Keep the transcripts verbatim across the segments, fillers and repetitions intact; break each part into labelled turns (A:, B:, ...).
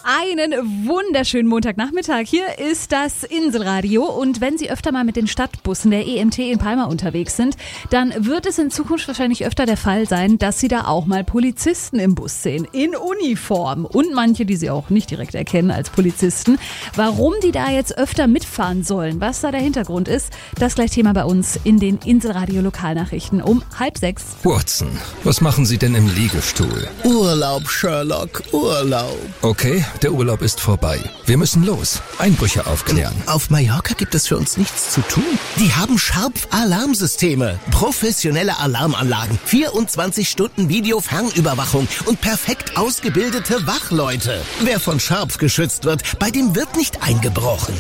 A: Einen wunderschönen Montagnachmittag. Hier ist das Inselradio und wenn Sie öfter mal mit den Stadtbussen der E M T in Palma unterwegs sind, dann wird es in Zukunft wahrscheinlich öfter der Fall sein, dass Sie da auch mal Polizisten im Bus sehen, in Uniform und manche, die Sie auch nicht direkt erkennen als Polizisten. Warum die da jetzt öfter mitfahren sollen, was da der Hintergrund ist, das gleich Thema bei uns in den Inselradio Lokalnachrichten um halb sechs.
B: Watson, was machen Sie denn im Liegestuhl?
C: Urlaub, Sherlock, Urlaub.
B: Okay, der Urlaub ist vorbei. Wir müssen los. Einbrüche aufklären.
C: Auf Mallorca gibt es für uns nichts zu tun. Die haben Scharpf-Alarmsysteme, professionelle Alarmanlagen, vierundzwanzig Stunden Video-Fernüberwachung und perfekt ausgebildete Wachleute. Wer von Scharpf geschützt wird, bei dem wird nicht eingebrochen.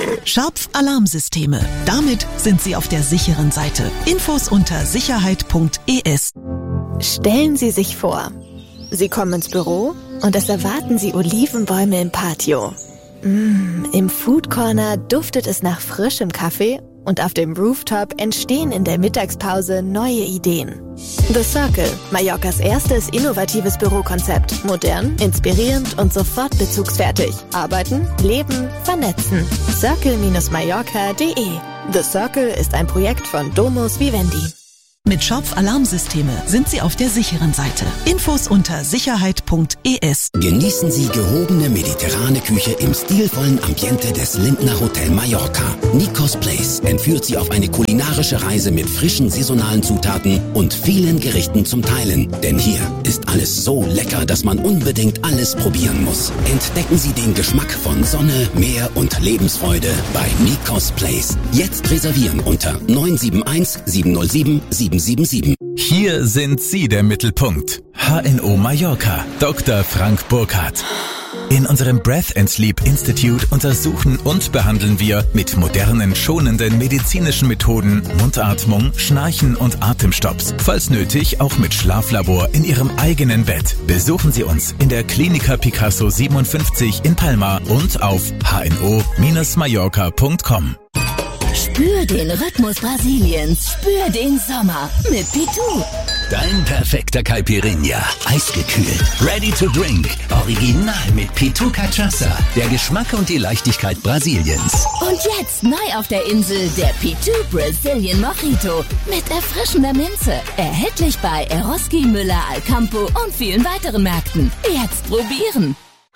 D: Scharpf-Alarmsysteme. Damit sind Sie auf der sicheren Seite. Infos unter sicherheit punkt e s.
E: Stellen Sie sich vor, Sie kommen ins Büro und es erwarten Sie Olivenbäume im Patio. Mmh, im Food Corner duftet es nach frischem Kaffee und auf dem Rooftop entstehen in der Mittagspause neue Ideen. The Circle, Mallorcas erstes innovatives Bürokonzept. Modern, inspirierend und sofort bezugsfertig. Arbeiten, leben, vernetzen. circle Bindestrich mallorca punkt de. The Circle ist ein Projekt von Domus Vivendi.
D: Mit Scharpf-Alarmsysteme sind Sie auf der sicheren Seite. Infos unter sicherheit punkt e s.
F: Genießen Sie gehobene mediterrane Küche im stilvollen Ambiente des Lindner Hotel Mallorca. Nikos Place entführt Sie auf eine kulinarische Reise mit frischen saisonalen Zutaten und vielen Gerichten zum Teilen. Denn hier ist alles so lecker, dass man unbedingt alles probieren muss. Entdecken Sie den Geschmack von Sonne, Meer und Lebensfreude bei Nikos Place. Jetzt reservieren unter neun sieben eins sieben null sieben sieben sieben sieben.
G: Hier sind Sie der Mittelpunkt. H N O Mallorca, Doktor Frank Burkhardt. In unserem Breath and Sleep Institute untersuchen und behandeln wir mit modernen, schonenden medizinischen Methoden Mundatmung, Schnarchen und Atemstopps. Falls nötig, auch mit Schlaflabor in Ihrem eigenen Bett. Besuchen Sie uns in der Klinika Picasso siebenundfünfzig in Palma und auf h n o Bindestrich mallorca punkt com.
H: Spür den Rhythmus Brasiliens, spür den Sommer mit Pitu.
I: Dein perfekter Caipirinha, eisgekühlt, ready to drink, original mit Pitu Cachaça, der Geschmack und die Leichtigkeit Brasiliens.
H: Und jetzt neu auf der Insel der Pitu Brazilian Mojito mit erfrischender Minze. Erhältlich bei Eroski, Müller, Alcampo und vielen weiteren Märkten. Jetzt probieren.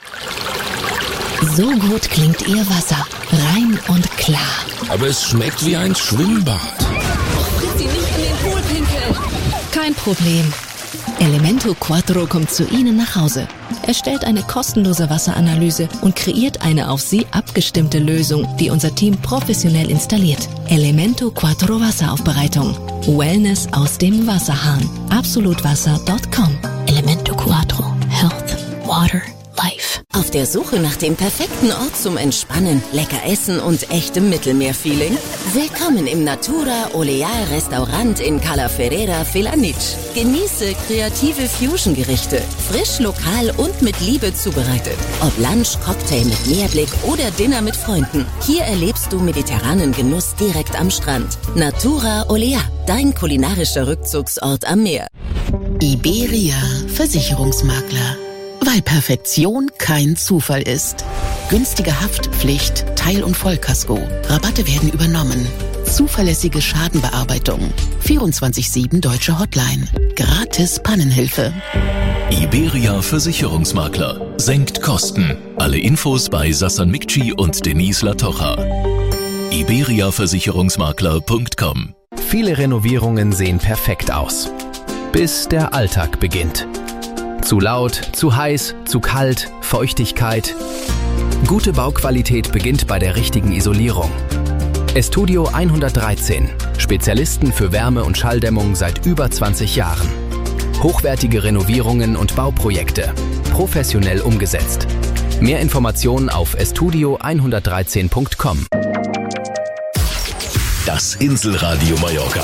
J: So gut klingt Ihr Wasser, rein und klar.
B: Aber es schmeckt wie ein Schwimmbad.
J: Dass Sie nicht in den Pool pinkeln. Kein Problem. Elemento Quattro kommt zu Ihnen nach Hause. Er stellt eine kostenlose Wasseranalyse und kreiert eine auf Sie abgestimmte Lösung, die unser Team professionell installiert. Elemento Quattro Wasseraufbereitung. Wellness aus dem Wasserhahn. absolutwasser punkt com. Elemento Quattro. Health. Water. Life.
H: Auf der Suche nach dem perfekten Ort zum Entspannen, lecker essen und echtem Mittelmeerfeeling? Willkommen im Natura Oleal Restaurant in Cala Ferreira Felanitsch. Genieße kreative Fusion-Gerichte, frisch, lokal und mit Liebe zubereitet. Ob Lunch, Cocktail mit Meerblick oder Dinner mit Freunden. Hier erlebst du mediterranen Genuss direkt am Strand. Natura Oleal, dein kulinarischer Rückzugsort am Meer.
D: Iberia Versicherungsmakler. Weil Perfektion kein Zufall ist. Günstige Haftpflicht, Teil- und Vollkasko. Rabatte werden übernommen. Zuverlässige Schadenbearbeitung. vierundzwanzig sieben Deutsche Hotline. Gratis Pannenhilfe.
K: Iberia Versicherungsmakler. Senkt Kosten. Alle Infos bei Sassan Mikci und Denise Latocha. iberia versicherungsmakler punkt com.
L: Viele Renovierungen sehen perfekt aus. Bis der Alltag beginnt. Zu laut, zu heiß, zu kalt, Feuchtigkeit. Gute Bauqualität beginnt bei der richtigen Isolierung. Estudio hundertdreizehn. Spezialisten für Wärme- und Schalldämmung seit über zwanzig Jahren. Hochwertige Renovierungen und Bauprojekte. Professionell umgesetzt. Mehr Informationen auf estudio hundertdreizehn punkt com.
K: Das Inselradio Mallorca.